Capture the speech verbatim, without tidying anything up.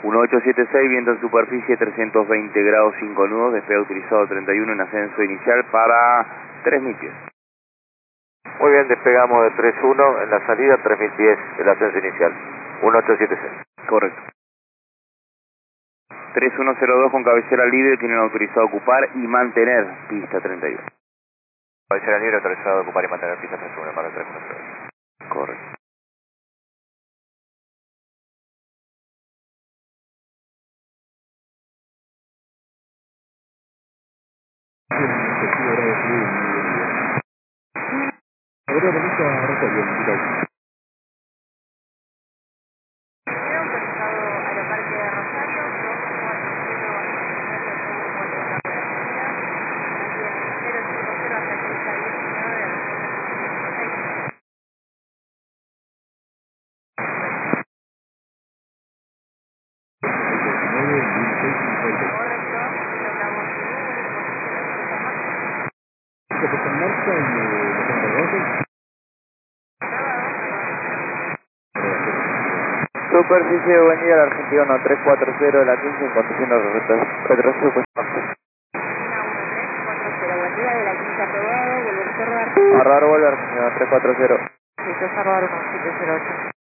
uno ocho siete seis, viento en superficie trescientos veinte grados cinco nudos, despegue autorizado treinta y uno en ascenso inicial para tres mil pies. Muy bien, despegamos de tres uno en la salida, tres mil pies el ascenso inicial, uno ocho siete seis. Correcto. tres uno cero dos con cabecera libre, tienen autorizado a ocupar y mantener pista treinta y uno. Cabecera libre, autorizado a ocupar y mantener pista treinta y uno, para tres uno cero dos. Correcto. Ahora vamos a Rosario, mira. Primero autorizado Aeroparque de Rosario, dos cuatro cero cero cinco cero hasta treinta diecinueve de correcto, logramos Se puso en marcha y lo tengo abajo. Superficie de Avenida Argentina tres cuatro cero de la quince en condición de retroceso. uno tres cuatro cero, buen día de la quince aprobado, volver a cerrar. Arrar vuelve Argentina tres cuatro cero. Listo, cerrar uno siete cero ocho.